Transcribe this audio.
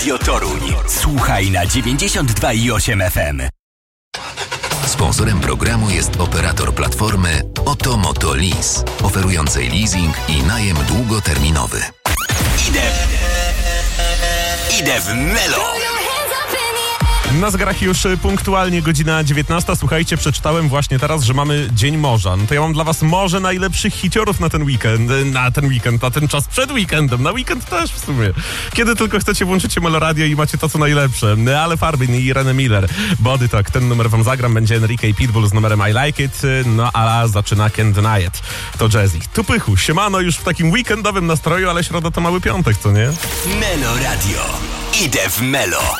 Radio Toruń. Słuchaj na 92,8 FM. Sponsorem programu jest operator platformy Otomoto Lease, oferującej leasing i najem długoterminowy. Idę w Melo. Na zegarach już punktualnie godzina 19. Słuchajcie, przeczytałem właśnie teraz, że mamy Dzień Morza. No to ja mam dla was morze najlepszych hiciorów na ten ten czas przed weekendem. Na weekend też w sumie. Kiedy tylko chcecie, włączycie Meloradio i macie to, co najlepsze. Ale Farbin i Irene Miller. Body Talk. Ten numer wam zagram. Będzie Enrique i Pitbull z numerem I Like It. No a zaczyna Can't Deny It. To Jazzy. Tu Pychu. Siemano już w takim weekendowym nastroju, ale środa to mały piątek, co nie? Meloradio. Idę w Melo.